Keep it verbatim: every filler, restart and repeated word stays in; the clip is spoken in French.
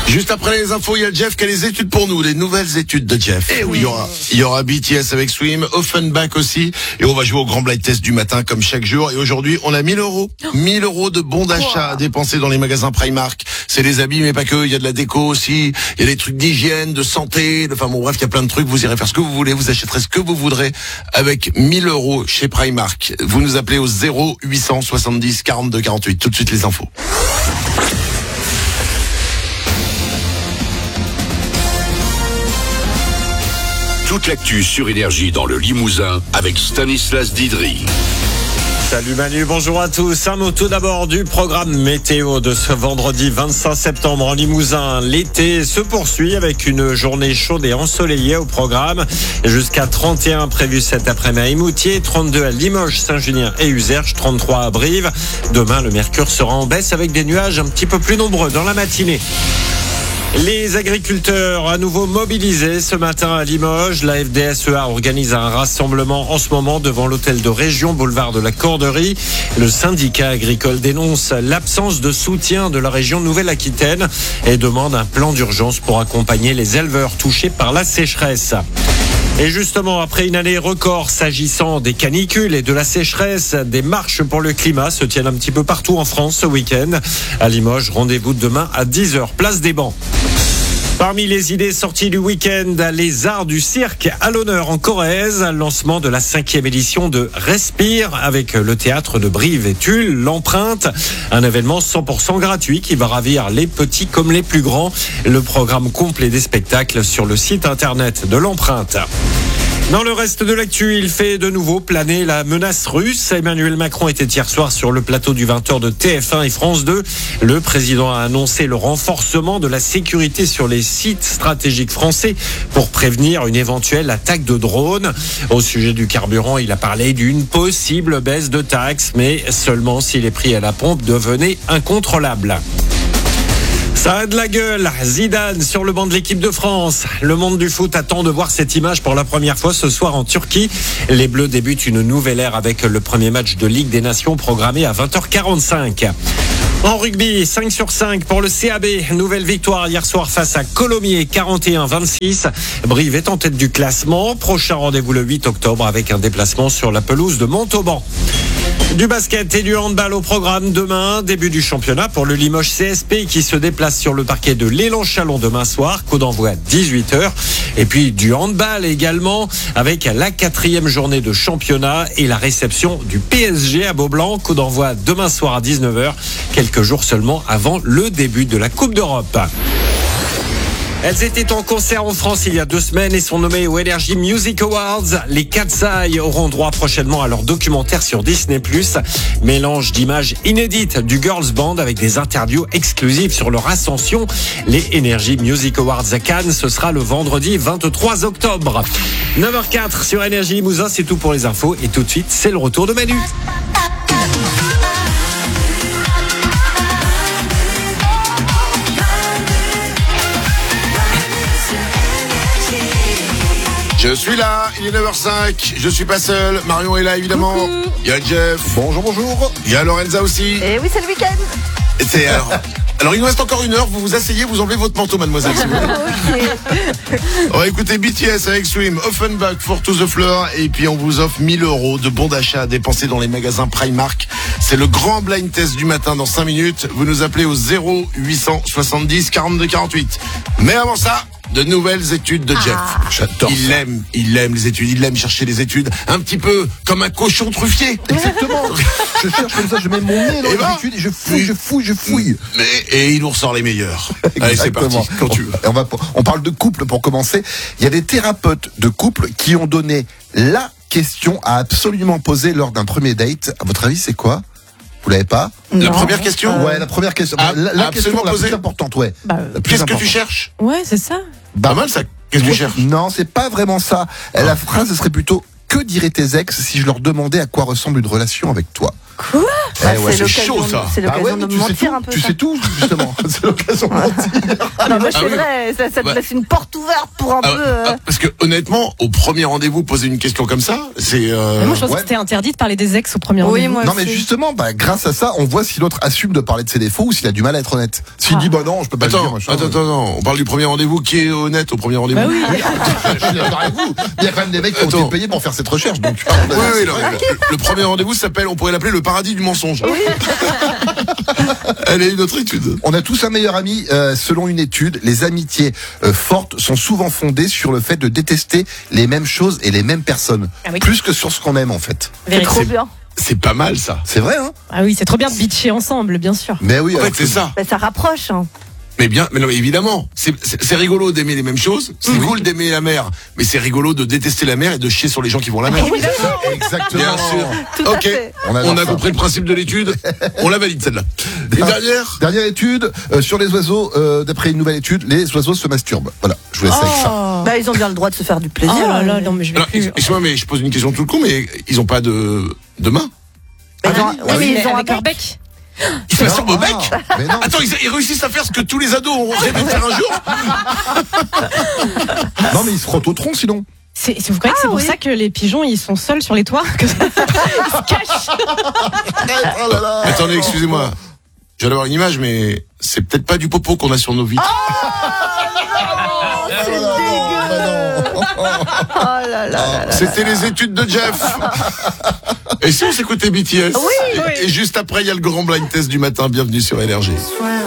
Juste après les infos, il y a Jeff qui a les études pour nous, les nouvelles études de Jeff. Eh oui. Il y aura, il y aura B T S avec Swim, Offenbach aussi, et on va jouer au grand blind test du matin comme chaque jour. Et aujourd'hui, on a mille euros, mille euros de bons d'achat à dépenser dans les magasins Primark. C'est des habits, mais pas que. Il y a de la déco aussi. Il y a des trucs d'hygiène, de santé. Enfin bon, bref, il y a plein de trucs. Vous irez faire ce que vous voulez. Vous achèterez ce que vous voudrez avec mille euros chez Primark. Vous nous appelez au zéro huit cent soixante-dix quarante-deux quarante-huit. Tout de suite les infos. Toute l'actu sur Énergie dans le Limousin avec Stanislas Didry. Salut Manu, bonjour à tous. Un mot tout d'abord du programme météo de ce vendredi vingt-cinq septembre en Limousin. L'été se poursuit avec une journée chaude et ensoleillée au programme. Jusqu'à trente et un prévu cet après-midi à Imoutier, trente-deux à Limoges, Saint-Junien et Uzerche, trente-trois à Brive. Demain, le mercure sera en baisse avec des nuages un petit peu plus nombreux dans la matinée. Les agriculteurs à nouveau mobilisés ce matin à Limoges. La F D S E A organise un rassemblement en ce moment devant l'hôtel de région, boulevard de la Corderie. Le syndicat agricole dénonce l'absence de soutien de la région Nouvelle-Aquitaine et demande un plan d'urgence pour accompagner les éleveurs touchés par la sécheresse. Et justement, après une année record s'agissant des canicules et de la sécheresse, des marches pour le climat se tiennent un petit peu partout en France ce week-end. À Limoges, rendez-vous demain à dix heures, place des Bancs. Parmi les idées sorties du week-end, les arts du cirque à l'honneur en Corrèze, lancement de la cinquième édition de Respire avec le théâtre de Brive et Tulle, l'Empreinte, un événement cent pour cent gratuit qui va ravir les petits comme les plus grands. Le programme complet des spectacles sur le site internet de l'Empreinte. Dans le reste de l'actu, il fait de nouveau planer la menace russe. Emmanuel Macron était hier soir sur le plateau du vingt heures de T F un et France deux. Le président a annoncé le renforcement de la sécurité sur les sites stratégiques français pour prévenir une éventuelle attaque de drone. Au sujet du carburant, il a parlé d'une possible baisse de taxes, mais seulement si les prix à la pompe devenaient incontrôlables. Ça a de la gueule. Zidane sur le banc de l'équipe de France. Le monde du foot attend de voir cette image pour la première fois ce soir en Turquie. Les Bleus débutent une nouvelle ère avec le premier match de Ligue des Nations programmé à vingt heures quarante-cinq. En rugby, cinq sur cinq pour le C A B. Nouvelle victoire hier soir face à Colomiers, quarante et un vingt-six. Brive est en tête du classement. Prochain rendez-vous le huit octobre avec un déplacement sur la pelouse de Montauban. Du basket et du handball au programme demain. Début du championnat pour le Limoges C S P qui se déplace sur le parquet de l'Élan-Chalon demain soir. Coup d'envoi à dix-huit heures. Et puis du handball également avec la quatrième journée de championnat et la réception du P S G à Beaublanc. Coup d'envoi demain soir à dix-neuf heures. Quelques jours seulement avant le début de la Coupe d'Europe. Elles étaient en concert en France il y a deux semaines et sont nommées aux Energy Music Awards. Les Katseye auront droit prochainement à leur documentaire sur Disney plus. Mélange d'images inédites du Girls Band avec des interviews exclusives sur leur ascension. Les Energy Music Awards à Cannes, ce sera le vendredi vingt-trois octobre. neuf heures quatre sur Énergie Limousin, c'est tout pour les infos. Et tout de suite, c'est le retour de Manu. Je suis là, il est neuf heures cinq, je suis pas seul, Marion est là évidemment, coucou. Il y a Jeff, bonjour bonjour, il y a Lorenza aussi. Et oui, c'est le week-end. Et c'est alors, alors il nous reste encore une heure, vous vous asseyez, vous enlevez votre manteau mademoiselle. Si vous voulez. On va écouter B T S avec Swim, Offenbach, For to the Floor, et puis on vous offre mille euros de bons d'achat à dépenser dans les magasins Primark. C'est le grand blind test du matin dans cinq minutes, vous nous appelez au zéro huit cent soixante-dix quarante-deux quarante-huit. Mais avant ça, de nouvelles études de Jeff. Ah. J'adore. Il ça. aime, il aime les études, il aime chercher les études, un petit peu comme un cochon truffier. Exactement. Je cherche comme ça, je mets mon nez dans et les ben, études et je fouille, je fouille, je fouille. Mais, et il nous ressort les meilleurs. Allez, c'est parti, quand tu veux. On, va, on parle de couple pour commencer. Il y a des thérapeutes de couple qui ont donné la question à absolument poser lors d'un premier date. À votre avis, c'est quoi ? Vous l'avez pas ? La première question ? Ouais, la première question. Ah, la la question la posée. plus importante, ouais. Bah, La plus Qu'est-ce importante. que tu cherches ? Ouais, c'est ça. Bah, Pas mal ça. Qu'est-ce que tu cherches ? Non, c'est pas vraiment ça. La ah. phrase serait plutôt: que diraient tes ex si je leur demandais à quoi ressemble une relation avec toi ? Quoi ? Eh Bah, ouais, c'est c'est l'occasion chaud, ça. de- C'est Bah l'occasion ouais, mais de tu sais mentir tout, un peu. tu ça. sais tout, justement. C'est l'occasion de mentir. Non, mais Ah c'est oui. vrai, ça, ça te Bah. laisse une porte ouverte pour un Ah, peu. euh, ah, parce que honnêtement, au premier rendez-vous, poser une question comme ça, c'est. euh, Mais moi, je pensais ouais. que c'était interdit de parler des ex au premier Oui, rendez-vous. moi Non mais aussi. justement, bah, grâce à ça, on voit si l'autre assume de parler de ses défauts ou s'il a du mal à être honnête. S'il Ah. dit bah non, je peux pas le dire. Attends, machin, attends, euh, attends, attends, on parle du premier rendez-vous. Qui est honnête au premier rendez-vous? Bah oui. Je suis d'accord avec vous. Il y a quand même des mecs qui ont Attends. été payés pour faire cette recherche. Donc, Oui, oui, non, le, le premier rendez-vous s'appelle, on pourrait l'appeler le paradis du mensonge. Allez, une autre étude. on a tous un meilleur ami. Euh, selon une étude, les amitiés euh, fortes sont souvent fondées sur le fait de détester les mêmes choses et les mêmes personnes, Ah oui. plus que sur ce qu'on aime en fait. C'est Vérité. trop bien. C'est pas mal ça. C'est vrai, hein? Ah oui, c'est trop bien de bitcher ensemble, bien sûr. Mais oui. En alors fait, c'est que- ça. Bah, ça rapproche. Hein. Mais bien, mais non, mais évidemment, c'est c'est- c'est rigolo d'aimer les mêmes choses. C'est cool d'aimer la mer, mais c'est rigolo de détester la mer et de chier sur les gens qui vont à la mer. Exactement. Bien sûr. Tout à Ok, fait. On adore on a ça. compris le principe de l'étude. On la valide celle-là. Et dernière. Dernière étude euh, sur les oiseaux. euh, D'après une nouvelle étude, les oiseaux se masturbent. Voilà, je vous laisse avec ça. Oh, Bah, ils ont bien le droit de se faire du plaisir. oh là là, hein. non, mais je vais Alors, plus. excuse-moi, mais je pose une question tout le con, mais ils ont pas de de main. Bah, ils ont- Ah oui, mais oui, ils ont un avec leur bec. bec. Ils se masturbent au bec. Ah, mais non. Attends, ils, ils réussissent à faire ce que tous les ados ont rêvé de faire un jour. Non, mais ils se frottent au tronc sinon. C'est, c'est- vous croyez que c'est Ah pour oui. ça que les pigeons, ils sont seuls sur les toits que ça- ils se cachent. Oh là là. Attendez, excusez-moi. Je viens d'avoir une image, mais c'est peut-être pas du popo qu'on a sur nos vitres. C'est Oh dégueu. Oh là là là là. C'était les études de Jeff. Et si on s'écoutait B T S? Oui. Et, et juste après, il y a le grand blind test du matin. Bienvenue sur Énergie.